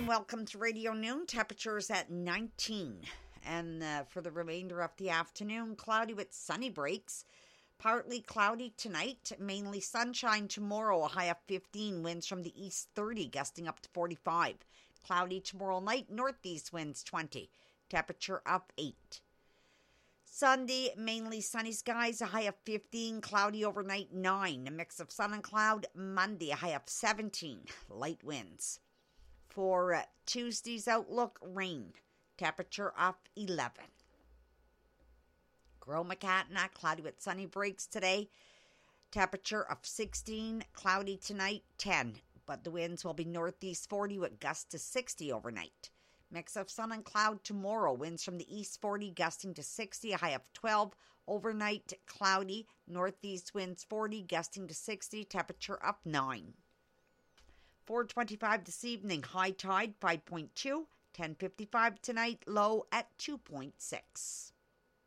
welcome to Radio Noon. Temperatures at 19. And for the remainder of the afternoon, cloudy with sunny breaks. Partly cloudy tonight, mainly sunshine tomorrow, a high of 15, winds from the east 30, gusting up to 45. Cloudy tomorrow night, northeast winds 20, temperature up 8. Sunday, mainly sunny skies, a high of 15, cloudy overnight 9, a mix of sun and cloud. Monday, a high of 17, light winds. For Tuesday's outlook, rain, temperature up 11. Crow-Macatanak, cloudy with sunny breaks today, temperature of 16, cloudy tonight 10, but the winds will be northeast 40 with gusts to 60 overnight. Mix of sun and cloud tomorrow, winds from the east 40 gusting to 60, a high of 12, overnight cloudy, northeast winds 40 gusting to 60, temperature up 9. 4:25 this evening, high tide 5.2, 10:55 tonight, low at 2.6.